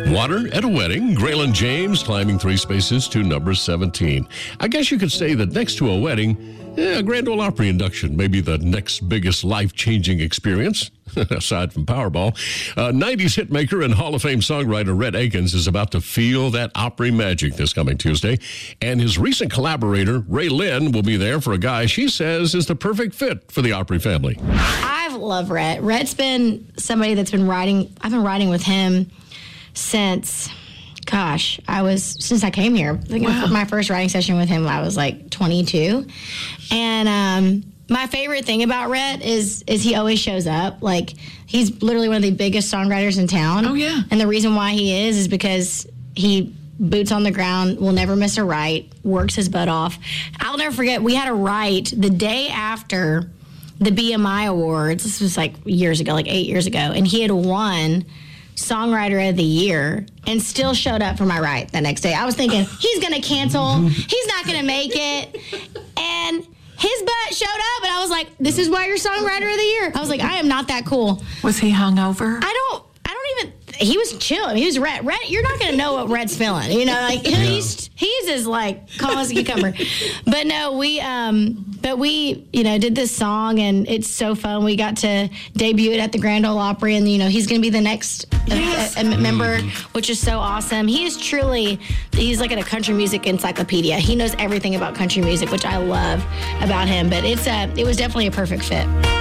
Water at a wedding. Graylin James climbing 3 spaces to number 17. I guess you could say that next to a wedding, a Grand Ole Opry induction may be the next biggest life-changing experience, aside from Powerball. 90s hitmaker and Hall of Fame songwriter Rhett Akins is about to feel that Opry magic this coming Tuesday. And his recent collaborator, Ray Lynn, will be there for a guy she says is the perfect fit for the Opry family. I love Rhett. Rhett's been somebody that's been writing. I've been writing with him since I came here. I think my first writing session with him, I was like 22. And my favorite thing about Rhett is he always shows up. Like, he's literally one of the biggest songwriters in town. Oh, yeah. And the reason why he is because he boots on the ground, will never miss a write, works his butt off. I'll never forget, we had a write the day after the BMI Awards. This was like years ago, like 8 years ago. And he had won Songwriter of the Year and still showed up for my write the next day. I was thinking, he's going to cancel. He's not going to make it. And his butt showed up, and I was like, this is why you're Songwriter of the Year. I was like, I am not that cool. Was he hungover? I don't even, he was chilling. He was Rhett. Rhett, you're not going to know what Rhett's feeling. You know, like, he's as, like, calm as a cucumber. But no, we did this song, and it's so fun. We got to debut it at the Grand Ole Opry, and, he's going to be the next member, which is so awesome. He's like a country music encyclopedia. He knows everything about country music, which I love about him. But it was definitely a perfect fit.